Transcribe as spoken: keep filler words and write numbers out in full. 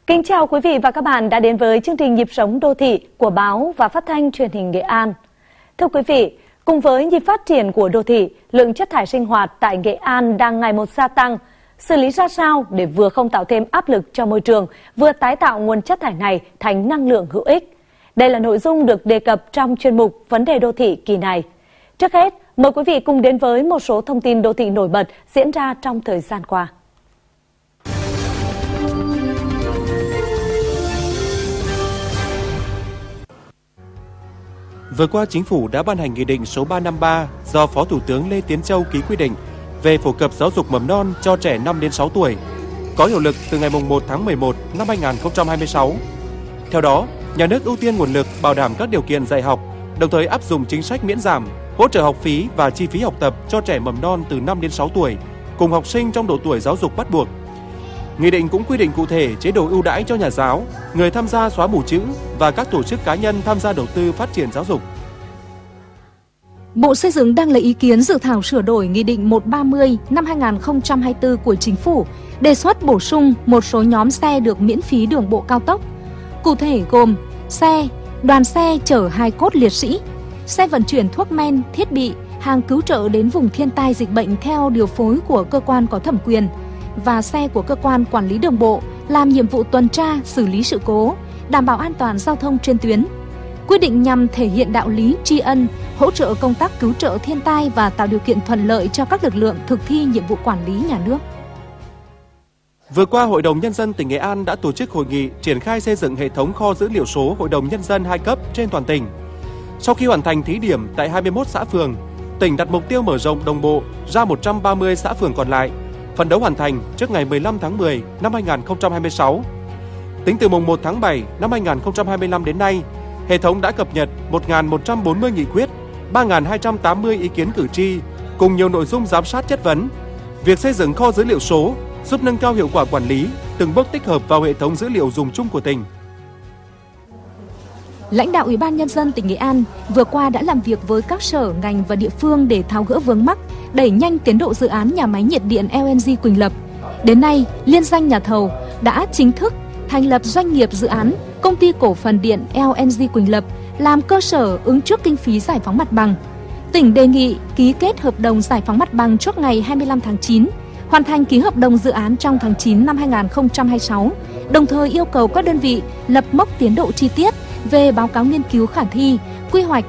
Kính chào quý vị và các bạn đã đến với chương trình Nhịp sống đô thị của báo và phát thanh truyền hình Nghệ An. Thưa quý vị, cùng với nhịp phát triển của đô thị, lượng chất thải sinh hoạt tại Nghệ An đang ngày một gia tăng. Xử lý ra sao để vừa không tạo thêm áp lực cho môi trường, vừa tái tạo nguồn chất thải này thành năng lượng hữu ích? Đây là nội dung được đề cập trong chuyên mục Vấn đề đô thị kỳ này. Trước hết, mời quý vị cùng đến với một số thông tin đô thị nổi bật diễn ra trong thời gian qua. Vừa qua, Chính phủ đã ban hành Nghị định số ba trăm năm mươi ba do Phó Thủ tướng Lê Tiến Châu ký quy định về phổ cập giáo dục mầm non cho trẻ năm đến sáu tuổi, có hiệu lực từ ngày mùng một tháng mười một năm hai nghìn không trăm hai mươi sáu. Theo đó, nhà nước ưu tiên nguồn lực bảo đảm các điều kiện dạy học, đồng thời áp dụng chính sách miễn giảm, hỗ trợ học phí và chi phí học tập cho trẻ mầm non từ năm đến sáu tuổi, cùng học sinh trong độ tuổi giáo dục bắt buộc. Nghị định cũng quy định cụ thể chế độ ưu đãi cho nhà giáo, người tham gia xóa mù chữ và các tổ chức cá nhân tham gia đầu tư phát triển giáo dục. Bộ Xây dựng đang lấy ý kiến dự thảo sửa đổi Nghị định một trăm ba mươi năm hai nghìn không trăm hai mươi tư của Chính phủ, đề xuất bổ sung một số nhóm xe được miễn phí đường bộ cao tốc. Cụ thể gồm xe, đoàn xe chở hài cốt liệt sĩ, xe vận chuyển thuốc men, thiết bị, hàng cứu trợ đến vùng thiên tai dịch bệnh theo điều phối của cơ quan có thẩm quyền, và xe của cơ quan quản lý đường bộ làm nhiệm vụ tuần tra, xử lý sự cố, đảm bảo an toàn giao thông trên tuyến. Quy định nhằm thể hiện đạo lý tri ân, hỗ trợ công tác cứu trợ thiên tai và tạo điều kiện thuận lợi cho các lực lượng thực thi nhiệm vụ quản lý nhà nước. Vừa qua, Hội đồng Nhân dân tỉnh Nghệ An đã tổ chức hội nghị triển khai xây dựng hệ thống kho dữ liệu số Hội đồng Nhân dân hai cấp trên toàn tỉnh. Sau khi hoàn thành thí điểm tại hai mươi mốt xã phường, tỉnh đặt mục tiêu mở rộng đồng bộ ra một trăm ba mươi xã phường còn lại, phấn đấu hoàn thành trước ngày mười lăm tháng mười năm hai nghìn không trăm hai mươi sáu. Tính từ mùng một tháng bảy năm hai nghìn không trăm hai mươi lăm đến nay, hệ thống đã cập nhật một nghìn một trăm bốn mươi nghị quyết, ba nghìn hai trăm tám mươi ý kiến cử tri, cùng nhiều nội dung giám sát chất vấn. Việc xây dựng kho dữ liệu số giúp nâng cao hiệu quả quản lý, từng bước tích hợp vào hệ thống dữ liệu dùng chung của tỉnh. Lãnh đạo Ủy ban Nhân dân tỉnh Nghệ An vừa qua đã làm việc với các sở, ngành và địa phương để tháo gỡ vướng mắc, đẩy nhanh tiến độ dự án nhà máy nhiệt điện lờ en giê Quỳnh Lập. Đến nay, liên danh nhà thầu đã chính thức thành lập doanh nghiệp dự án Công ty Cổ phần Điện lờ en giê Quỳnh Lập làm cơ sở ứng trước kinh phí giải phóng mặt bằng. Tỉnh đề nghị ký kết hợp đồng giải phóng mặt bằng trước ngày hai mươi lăm tháng chín, hoàn thành ký hợp đồng dự án trong tháng chín năm hai nghìn không trăm hai mươi sáu, đồng thời yêu cầu các đơn vị lập mốc tiến độ chi tiết về báo cáo nghiên cứu khả thi, quy hoạch